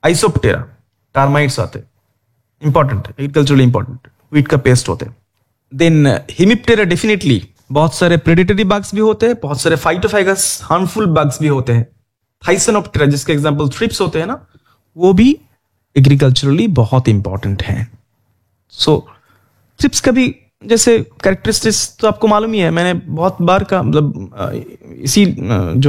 Isoptera, termites आते हैं, important है, एग्रीकल्चरली इंपॉर्टेंट, वीट का पेस्ट होते हैं। देन हिमिप्टेरा डेफिनेटली, बहुत सारे प्रेडेटरी बग्स भी होते हैं, बहुत सारे फाइटोफैगस हार्मफुल बग्स भी होते हैं। थाइसनोप्टेरा जिसके एग्जांपल थ्रिप्स होते हैं ना, वो भी एग्रीकल्चरली बहुत इंपॉर्टेंट है। सो थ्रिप्स का भी जैसे कैरेक्टरिस्टिक्स तो आपको मालूम ही है, मैंने बहुत बार का मतलब इसी जो